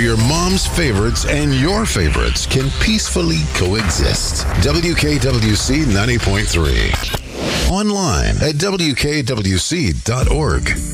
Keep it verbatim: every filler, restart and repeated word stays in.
your mom's favorites and your favorites can peacefully coexist. W K W C ninety point three. Online at W K W C dot org.